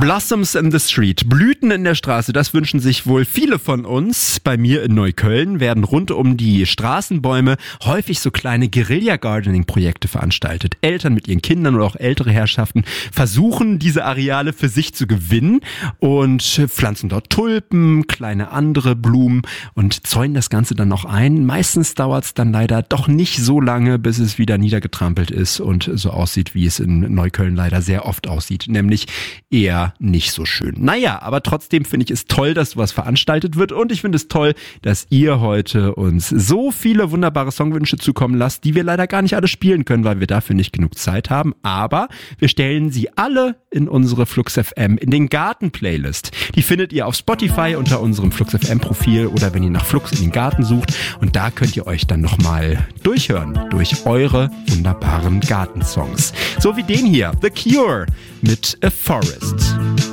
Blossoms in the Street, Blüten in der Straße, das wünschen sich wohl viele von uns. Bei mir in Neukölln werden rund um die Straßenbäume häufig so kleine Guerilla-Gardening-Projekte veranstaltet. Eltern mit ihren Kindern oder auch ältere Herrschaften versuchen, diese Areale für sich zu gewinnen und pflanzen dort Tulpen, kleine andere Blumen und zäunen das Ganze dann noch ein. Meistens dauert es dann leider doch nicht so lange, bis es wieder niedergetrampelt ist und so aussieht, wie es in Neukölln leider sehr oft aussieht, nämlich eher nicht so schön. Naja, aber trotzdem finde ich es toll, dass sowas veranstaltet wird und ich finde es toll, dass ihr heute uns so viele wunderbare Songwünsche zukommen lasst, die wir leider gar nicht alle spielen können, weil wir dafür nicht genug Zeit haben, aber wir stellen sie alle in unsere Flux FM in den Garten-Playlist. Die findet ihr auf Spotify unter unserem Flux FM Profil oder wenn ihr nach Flux in den Garten sucht und da könnt ihr euch dann nochmal durchhören durch eure wunderbaren Gartensongs. So wie den hier, The Cure mit A Forest.